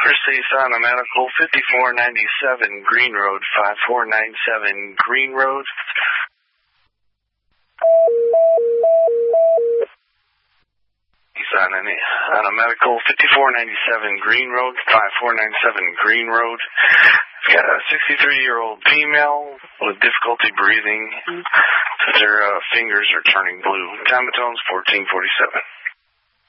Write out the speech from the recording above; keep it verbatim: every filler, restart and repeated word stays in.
Chris Asana Medical, fifty-four ninety-seven Green Road, five four nine seven Green Road. Asana Asana Medical, fifty-four ninety-seven Green Road, five four nine seven Green Road. Got a sixty-three-year-old female with difficulty breathing. Says her uh, fingers are turning blue. Time of tone's fourteen forty-seven.